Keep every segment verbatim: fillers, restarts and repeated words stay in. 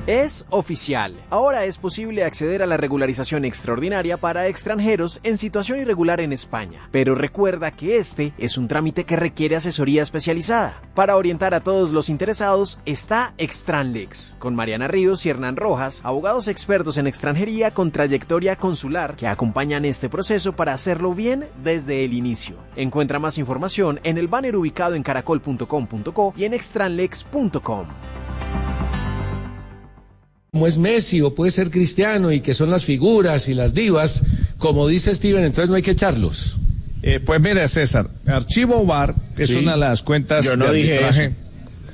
Es oficial. Ahora es posible acceder a la regularización extraordinaria para extranjeros en situación irregular en España. Pero recuerda que este es un trámite que requiere asesoría especializada. Para orientar a todos los interesados está Extranlex, con Mariana Ríos y Hernán Rojas, abogados expertos en extranjería con trayectoria consular que acompañan este proceso para hacerlo bien desde el inicio. Encuentra más información en el banner ubicado en caracol punto com punto co y en extranlex punto com. Como es Messi o puede ser Cristiano y que son las figuras y las divas, como dice Steven, entonces no hay que echarlos. Eh, pues mire, César, Archivo V A R es sí. una de las cuentas Yo no de dije arbitraje. eso.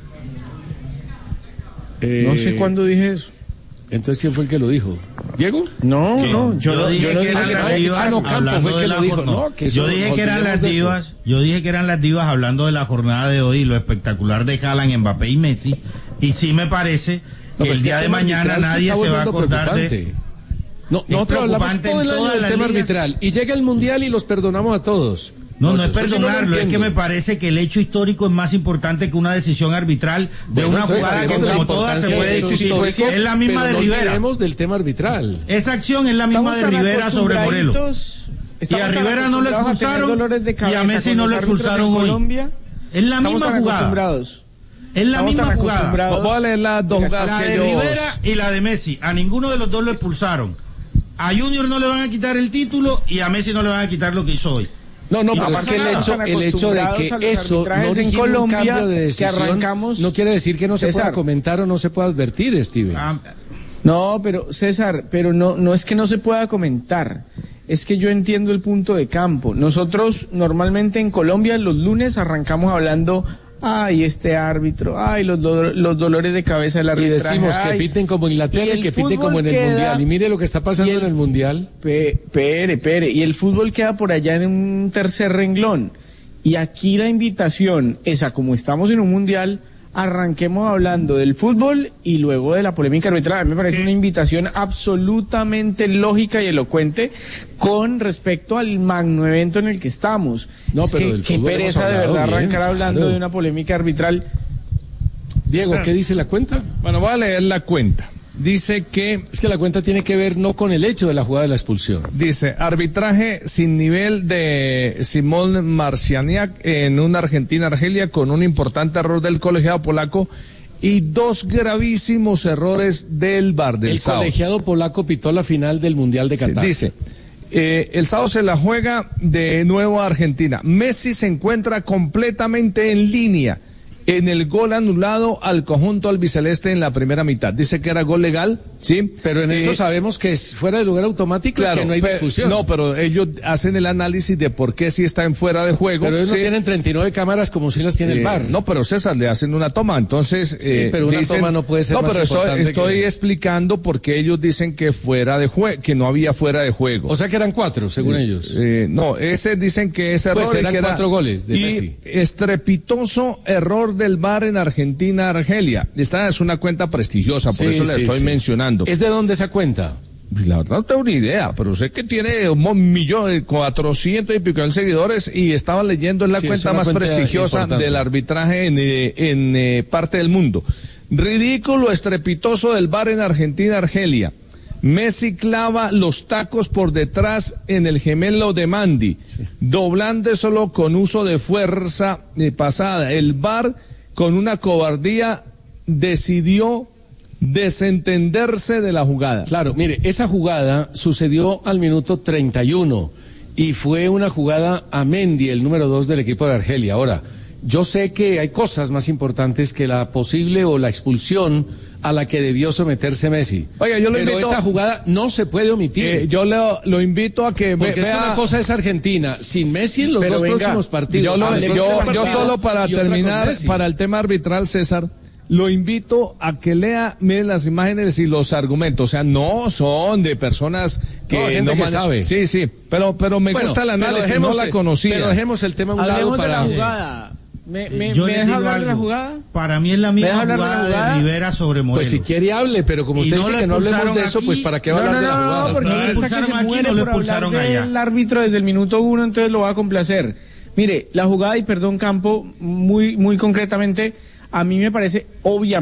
Eh, no sé cuándo dije eso. Entonces, ¿quién fue el que lo dijo? ¿Diego? No, ¿Qué? no, yo, yo no dije yo no que dije eran que las era divas Chano Campo fue el que lo dijo, ¿no? Que yo dije que eran las divas, yo dije que eran las divas hablando de la jornada de hoy, lo espectacular de Haaland, Mbappé y Messi, y sí me parece no, que el día de mañana nadie se, se va a acordar de... No, nosotros hablamos todo el año del tema ligas. arbitral, y llega el Mundial y los perdonamos a todos. No, no es perdonarlo, es que me parece que el hecho histórico es más importante que una decisión arbitral de bueno, una jugada que como todas se puede discutir. Es la misma de no Rivera. Hablemos del tema arbitral. Esa acción es la misma de Rivera sobre Morelos. Y a Rivera no le expulsaron y a Messi no le expulsaron hoy. Es la misma jugada. Es la misma jugada. Vamos a leer las dos jugadas La de Rivera y la de Messi. A ninguno de los dos lo expulsaron. A Junior no le van a quitar el título y a Messi no le van a quitar lo que hizo hoy. No, no, pero es que el hecho, el hecho de que eso no origine un cambio de decisión que arrancamos, no quiere decir que no se César, pueda comentar o no se pueda advertir, Steven. Ah, no, pero César, pero no, no es que no se pueda comentar. Es que yo entiendo el punto de campo. Nosotros normalmente en Colombia los lunes arrancamos hablando, ay, este árbitro, ay, los, do los dolores de cabeza del arbitraje. Y decimos que piten como Inglaterra y, y que piten como en el queda, Mundial. Y mire lo que está pasando el, en el Mundial. Pe, pere, pere. Y el fútbol queda por allá en un tercer renglón. Y aquí la invitación es a, como estamos en un Mundial, arranquemos hablando del fútbol y luego de la polémica arbitral. A mí me parece sí. una invitación absolutamente lógica y elocuente con respecto al magno evento en el que estamos. No, es pero que, del qué pereza de verdad bien, arrancar hablando claro. de una polémica arbitral. Diego, ¿qué dice la cuenta? Bueno, voy a leer la cuenta. Dice que... Es que la cuenta tiene que ver no con el hecho de la jugada de la expulsión. Dice, arbitraje sin nivel de Simón Marcianiak en una Argentina-Argelia con un importante error del colegiado polaco y dos gravísimos errores del V A R del El sábado. colegiado polaco pitó la final del Mundial de Qatar. Sí, dice, eh, el sábado se la juega de nuevo a Argentina. Messi se encuentra completamente en línea en el gol anulado al conjunto albiceleste en la primera mitad. Dice que era gol legal, sí. Pero en eh, eso sabemos que es fuera de lugar automático, claro, que no hay pero, discusión. No, pero ellos hacen el análisis de por qué si está en fuera de juego. Pero ellos sí. no tienen treinta y nueve cámaras como si las tiene eh, el V A R. No, pero César, le hacen una toma, entonces... Sí, eh, pero una dicen, toma no puede ser No, más pero estoy, estoy que... explicando por qué ellos dicen que fuera de juego, que no había fuera de juego. O sea que eran cuatro, según eh, ellos. Eh, no, ese dicen que ese error... Pues eran que era, cuatro goles de y Messi. Estrepitoso error del V A R en Argentina-Argelia. Esta es una cuenta prestigiosa, por sí, eso la sí, estoy sí. mencionando. ¿Es de dónde esa cuenta? La verdad no tengo ni idea, pero sé que tiene un millón, cuatrocientos y pico de seguidores y estaba leyendo, es la sí, cuenta es más cuenta prestigiosa importante. Del arbitraje en, en, en eh, parte del mundo. Ridículo estrepitoso del V A R en Argentina-Argelia. Messi clava los tacos por detrás en el gemelo de Mandy, sí. doblándoselo con uso de fuerza eh, pasada. El V A R, con una cobardía, decidió desentenderse de la jugada. Claro, mire, esa jugada sucedió al minuto treinta y uno y fue una jugada a Mendy, el número dos del equipo de Argelia. Ahora, yo sé que hay cosas más importantes que la posible o la expulsión a la que debió someterse Messi. Oiga, yo lo pero invito, esa jugada no se puede omitir. Eh, yo lo, lo invito a que porque ve, es vea... una cosa es Argentina, sin Messi en los pero dos venga, próximos partidos. Yo, lo, yo, yo, partido, yo solo para terminar, para el tema arbitral, César, lo invito a que lea, miren las imágenes y los argumentos. O sea, no son de personas que no, gente no que man... sabe. Sí, sí, pero, pero me bueno, gusta el análisis, dejemos, no la conocía. Pero dejemos el tema a un lado para... de la jugada. ¿Me, me, Yo ¿me deja hablar algo. de la jugada? Para mí es la misma jugada, de, jugada de Rivera sobre Morelos. Pues si quiere hable, pero como usted no dice que no hablemos de eso, aquí, pues para qué va a hablar no, no, de la jugada. No, porque no, piensa que se aquí, muere no por hablar del árbitro desde el minuto uno, entonces lo va a complacer. Mire, la jugada, y perdón Campo, muy, muy concretamente, a mí me parece obviamente